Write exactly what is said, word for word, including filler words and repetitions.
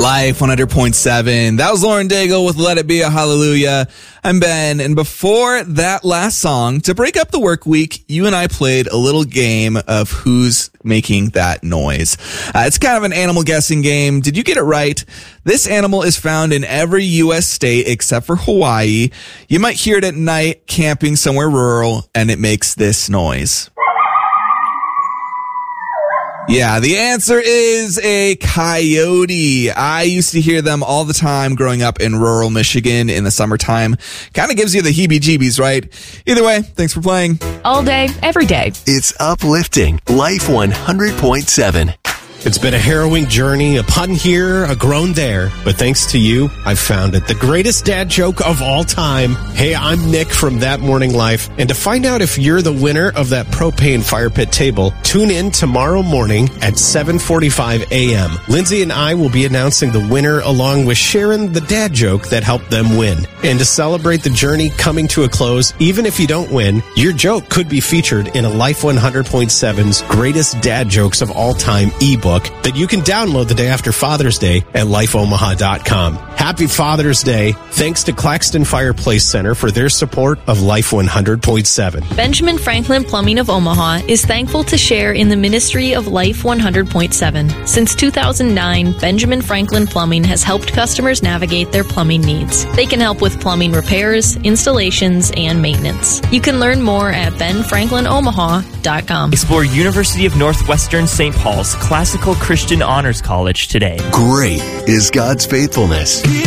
Life one hundred point seven. That was Lauren Daigle with Let It Be a Hallelujah. I'm Ben, and before that last song, to break up the work week, you and I played a little game of who's making that noise. Uh, it's kind of an animal guessing game. Did you get it right? This animal is found in every U S state except for Hawaii. You might hear it at night camping somewhere rural, and it makes this noise. Yeah, the answer is a coyote. I used to hear them all the time growing up in rural Michigan in the summertime. Kind of gives you the heebie-jeebies, right? Either way, thanks for playing. All day, every day. It's uplifting. Life one hundred point seven. It's been a harrowing journey, a pun here, a groan there, but thanks to you, I've found it. The greatest dad joke of all time. Hey, I'm Nick from That Morning Life, and to find out if you're the winner of that propane fire pit table, tune in tomorrow morning at seven forty-five a.m. Lindsay and I will be announcing the winner along with Sharon, the dad joke that helped them win. And to celebrate the journey coming to a close, even if you don't win, your joke could be featured in a Life one hundred point seven's Greatest Dad Jokes of All Time ebook that you can download the day after Father's Day at life omaha dot com. Happy Father's Day. Thanks to Claxton Fireplace Center for their support of Life one hundred point seven. Benjamin Franklin Plumbing of Omaha is thankful to share in the ministry of Life one hundred point seven. Since two thousand nine, Benjamin Franklin Plumbing has helped customers navigate their plumbing needs. They can help with plumbing repairs, installations, and maintenance. You can learn more at ben franklin omaha dot com. Explore University of Northwestern Saint Paul's Classical Christian Honors College today. Great is God's faithfulness.